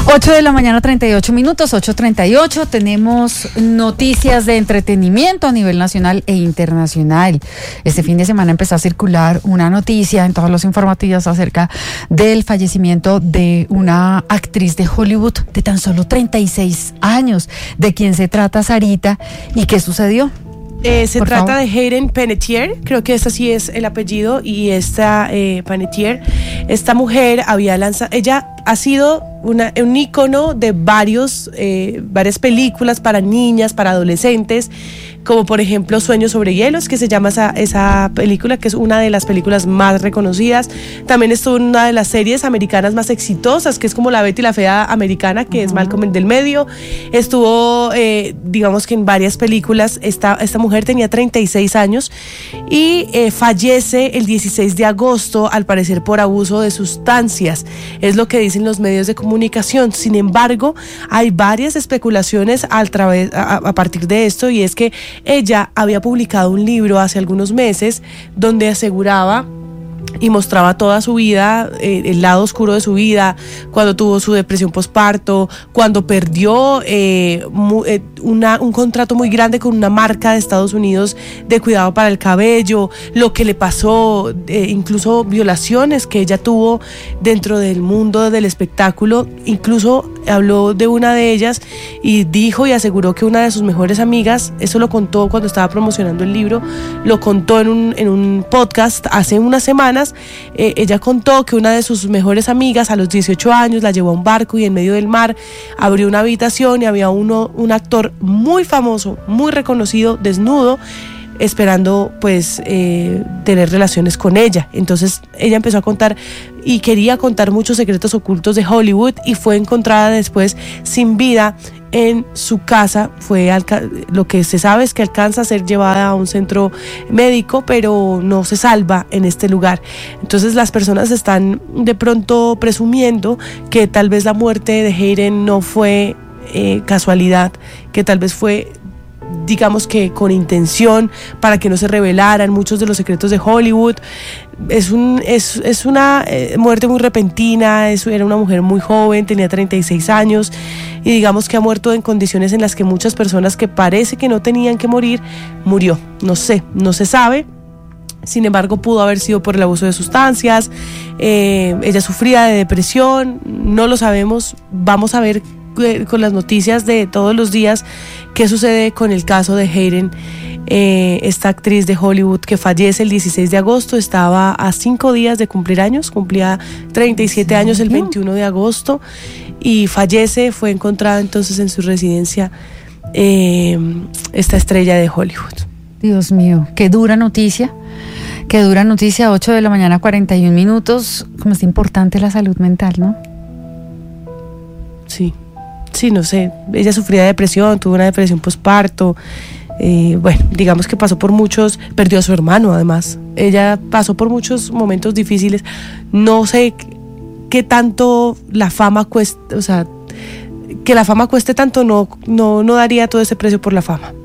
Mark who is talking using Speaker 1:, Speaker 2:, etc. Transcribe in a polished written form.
Speaker 1: 8 de la mañana, 38 minutos, 8:38. Tenemos noticias de entretenimiento a nivel nacional e internacional. Este fin de semana empezó a circular una noticia en todos los informativos acerca del fallecimiento de una actriz de Hollywood de tan solo 36 años. ¿De quién se trata, Sarita? ¿Y qué sucedió?
Speaker 2: Se trata de Hayden Panettiere, creo que ese sí es el apellido, y esta Panettiere, esta mujer había lanzado, ella ha sido un ícono de varias películas para niñas, para adolescentes, como por ejemplo Sueños sobre hielos, que se llama esa película, que es una de las películas más reconocidas. También estuvo en una de las series americanas más exitosas, que es como La Betty la Fea americana, que es Malcolm el del medio. Estuvo, digamos que en varias películas. Esta mujer tenía 36 años y fallece el 16 de agosto, al parecer por abuso de sustancias. Es lo que dicen los medios de comunicación. Sin embargo, hay varias especulaciones a partir de esto, y es que ella había publicado un libro hace algunos meses donde aseguraba y mostraba toda su vida, el lado oscuro de su vida, cuando tuvo su depresión postparto, cuando perdió un contrato muy grande con una marca de Estados Unidos de cuidado para el cabello, lo que le pasó, incluso violaciones que ella tuvo dentro del mundo del espectáculo. Incluso habló de una de ellas y dijo y aseguró que una de sus mejores amigas, eso lo contó cuando estaba promocionando el libro, lo contó en un podcast hace unas semanas. Ella contó que una de sus mejores amigas a los 18 años la llevó a un barco y en medio del mar abrió una habitación y había un actor muy famoso, muy reconocido, desnudo, esperando pues tener relaciones con ella. Entonces ella empezó a contar y quería contar muchos secretos ocultos de Hollywood, y fue encontrada después sin vida en su casa. Lo que se sabe es que alcanza a ser llevada a un centro médico, pero no se salva en este lugar. Entonces las personas están de pronto presumiendo que tal vez la muerte de Hayden no fue casualidad, que tal vez fue, digamos que con intención, para que no se revelaran muchos de los secretos de Hollywood. Es una muerte muy repentina. Era una mujer muy joven, tenía 36 años, y digamos que ha muerto en condiciones en las que muchas personas que parece que no tenían que morir, murió. No se sabe. Sin embargo, pudo haber sido por el abuso de sustancias. Ella sufría de depresión, no lo sabemos. Vamos a ver con las noticias de todos los días qué sucede con el caso de Hayden, esta actriz de Hollywood que fallece el 16 de agosto. Estaba a 5 días de cumplir años, cumplía 37 años el 21 de agosto, y fallece. Fue encontrada entonces en su residencia esta estrella de Hollywood.
Speaker 1: Dios mío, qué dura noticia. 8 de la mañana, 41 minutos. Como es importante la salud mental, ¿no?
Speaker 2: Sí, no sé, ella sufría de depresión, tuvo una depresión postparto, bueno, digamos que perdió a su hermano además. Ella pasó por muchos momentos difíciles. No sé qué tanto la fama cuesta, o sea, que la fama cueste tanto, no daría todo ese precio por la fama.